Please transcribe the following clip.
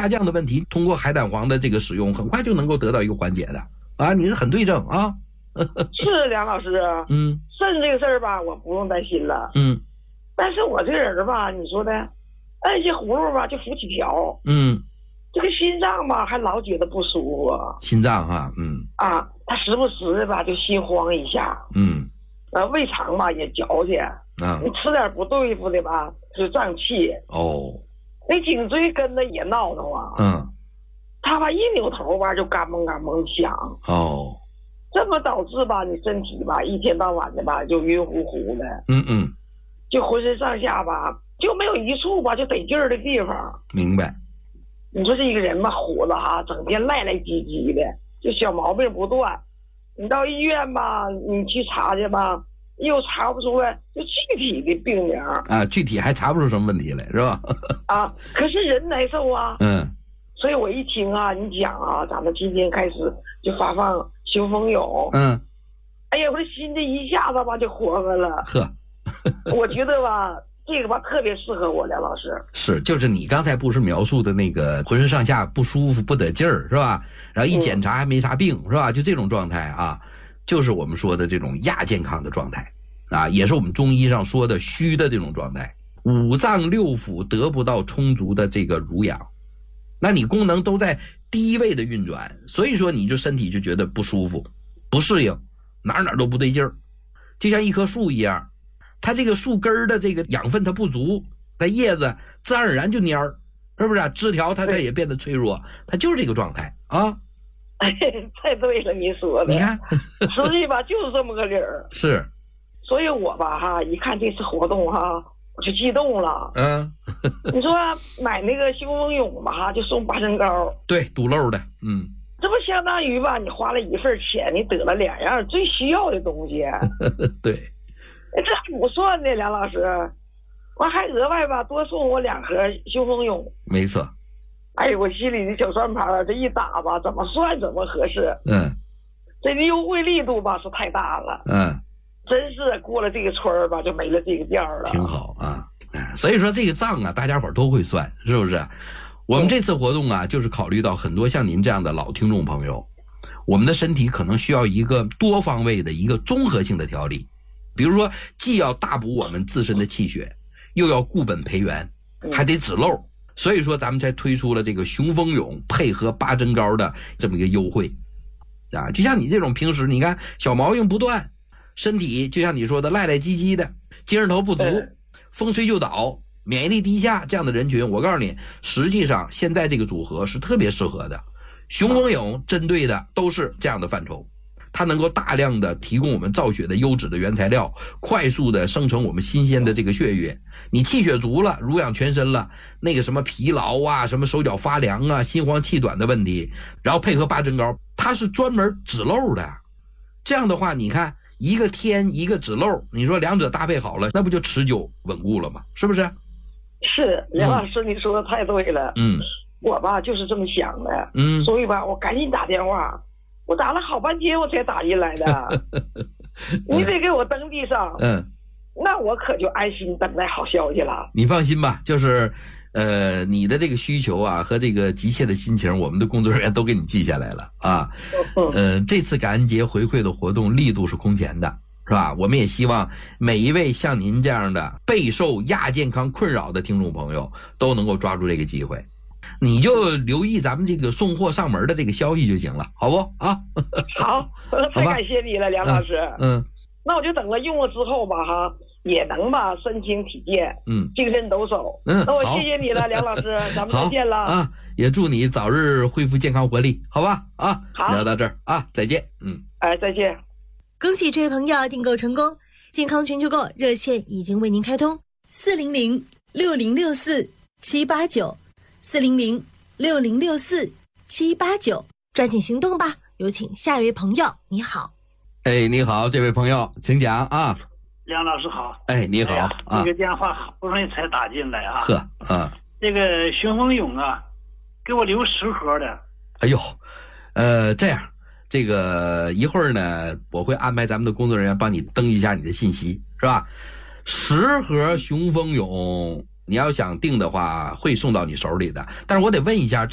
下降的问题，通过海胆黄的这个使用，很快就能够得到一个缓解的啊！你是很对症啊。 是梁老师，肾这个事儿吧，我不用担心了。但是我这人吧，你说的，按些葫芦吧就浮起条。这个心脏吧还老觉得不舒服。 心脏哈， 他时不时的吧就心慌一下。胃肠吧也矫结。你吃点不对付的吧就胀气。那颈椎跟着也闹腾啊。他吧一扭头吧就嘎嘣嘎嘣响。这么导致吧你身体吧一天到晚的吧就晕乎乎的。就浑身上下吧就没有一处吧就得劲儿的地方。 明白。 你说这个人吧虎子哈，整天赖赖唧唧的，就小毛病不断。你到医院吧你去查去吧又查不出来就具体的病名啊，具体还查不出什么问题来，是吧？ 可是人难受啊。所以我一听啊你讲啊，咱们今天开始就发放熊蜂蛹。哎呀，我这心这一下子吧就活泛了。我觉得吧这个吧特别适合我，梁老师。是， 就是你刚才不是描述的那个浑身上下不舒服不得劲儿，是吧？然后一检查还没啥病，是吧？就这种状态啊，就是我们说的这种亚健康的状态啊，也是我们中医上说的虚的这种状态。五脏六腑得不到充足的这个濡养，那你功能都在低位的运转，所以说你就身体就觉得不舒服不适应，哪都不对劲儿。就像一棵树一样，它这个树根的这个养分它不足，它叶子自然而然就蔫儿，是不是？枝条它也变得脆弱，它就是这个状态啊。 太对了，你说的。 你看， 实际吧就是这么个理儿。 是。 所以我吧哈，一看这次活动哈，我就激动了。你说买那个熊蜂蛹吧哈，就送八珍膏。对， 堵漏的。 这不相当于吧，你花了一份钱，你得了两样最需要的东西。 对。 这还不算呢，梁老师，我还额外吧多送我2盒熊蜂蛹。 没错。 哎，我心里的小算盘这一打吧，怎么算怎么合适。这个优惠力度吧是太大了。真是过了这个村儿吧，就没了这个调了。 挺好啊。所以说这个账啊，大家伙都会算，是不是？我们这次活动啊，就是考虑到很多像您这样的老听众朋友，我们的身体可能需要一个多方位的一个综合性的调理。比如说既要大补我们自身的气血，又要固本培元，还得止漏。所以说咱们才推出了这个熊蜂蛹配合八珍膏的这么一个优惠啊。就像你这种平时你看小毛病不断，身体就像你说的赖赖唧唧的，精神头不足，风吹就倒，免疫力低下，这样的人群，我告诉你，实际上现在这个组合是特别适合的。熊蜂蛹针对的都是这样的范畴，它能够大量的提供我们造血的优质的原材料，快速的生成我们新鲜的这个血液。你气血足了，濡养全身了，那个什么疲劳啊，什么手脚发凉啊，心慌气短的问题，然后配合八珍膏，它是专门止漏的。这样的话你看一个添一个止漏，你说两者搭配好了，那不就持久稳固了吗？是不是？ 是，梁老师你说的太对了。我吧就是这么想的。所以吧我赶紧打电话，我打了好半天我才打进来的。你得给我登记上。那我可就安心等待好消息了。你放心吧，就是你的这个需求啊和这个急切的心情，我们的工作人员都给你记下来了啊。这次感恩节回馈的活动力度是空前的，是吧？我们也希望每一位像您这样的备受亚健康困扰的听众朋友都能够抓住这个机会。你就留意咱们这个送货上门的这个消息就行了，好不啊？好，太感谢你了，梁老师。那我就等了用了之后吧哈，也能吧身轻体健，精神抖擞。那我谢谢你了，梁老师，咱们再见了啊！也祝你早日恢复健康活力，好吧？啊，好，聊到这儿啊，再见。再见。 恭喜这位朋友订购成功，健康全球购热线已经为您开通，400-6064-789，400-6064-789，抓紧行动吧！有请下一位朋友，你好。 你好，这位朋友，请讲啊。 梁老师好。 你好啊。 这个电话好不容易才打进来啊。 这个熊蜂蛹啊，给我留10盒的。 哎呦，这样，这个一会儿呢，我会安排咱们的工作人员帮你登一下你的信息，是吧？10盒熊蜂蛹，你要想订的话，会送到你手里的。但是我得问一下。